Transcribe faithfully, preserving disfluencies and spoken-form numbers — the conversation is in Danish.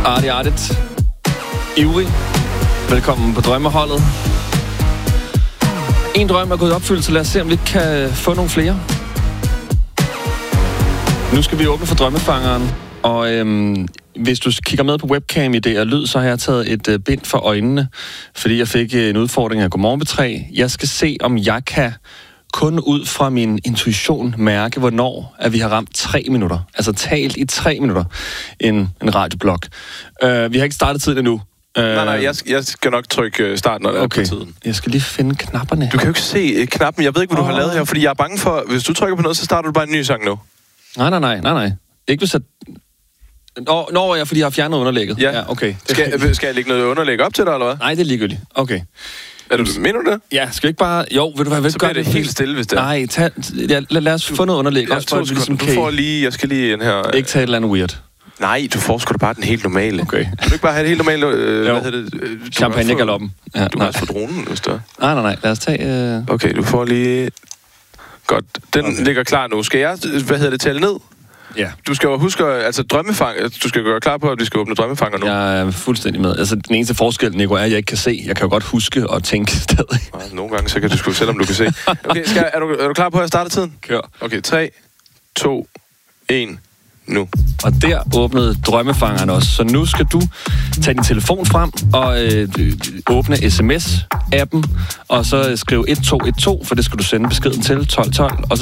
Arti Artit. Ivrig. Velkommen på drømmeholdet. En drøm er gået i opfyldelse. Lad os se, om vi kan få nogle flere. Nu skal vi åbne for drømmefangeren. Og øhm, hvis du kigger med på webcam i det og lyd, så har jeg taget et øh, bind for øjnene. Fordi jeg fik øh, en udfordring af Godmorgen B tre. Jeg skal se, om jeg kan kun ud fra min intuition mærke, hvornår at vi har ramt tre minutter. Altså talt i tre minutter. En, en radioblog. Uh, vi har ikke startet tiden endnu. Uh, nej, nej, jeg skal, jeg skal nok trykke start, når det okay. er på tiden. Jeg skal lige finde knapperne. Du kan jo ikke se uh, knappen. Jeg ved ikke, hvad oh. du har lavet her, fordi jeg er bange for, hvis du trykker på noget, så starter du bare en ny sang nu. Nej, nej, nej, nej, nej. Ikke hvis jeg... Nå, når jeg, fordi jeg har fjernet underlægget. Ja, ja okay. Skal, skal jeg lægge noget underlæg op til dig, eller hvad? Nej, det er ligegyldigt. Okay. Er du, mener du det? Ja, skal vi ikke bare... Jo, vil du hvad, så bliver det helt stille, hvis det er. Nej, tag, ja, lad, lad os få noget underlæg. Ja, også for, ligesom du får lige... Jeg skal lige en her... Ikke tage et eller andet weird. Nej, du får sgu da bare den helt normale. Okay. Kan du ikke bare have det helt normale... Øh, hvad hedder det? Øh, Champagne-galoppen. Ja, du kan også få dronen, hvis det er. Nej, nej, nej. Lad os tage... Øh... Okay, du får lige... Godt. Den okay. ligger klar nu. Skal jeg, hvad hedder det, tælle ned? Ja. Du skal jo huske, altså drømmefang, du skal gøre klar på, at vi skal åbne drømmefanger nu. Jeg er fuldstændig med. Altså, den eneste forskel, Nico, er, at jeg ikke kan se. Jeg kan jo godt huske og tænke stadig. Nej, nogle gange, så kan du sgu, selvom du kan se. Okay, skal, er, du, er du klar på at starte tiden? Kør. Okay, tre, to, et, nu. Og der åbnede drømmefangeren også. Så nu skal du tage din telefon frem og øh, åbne sms-appen, og så skrive et to et to, for det skal du sende beskeden til tolv tolv, og så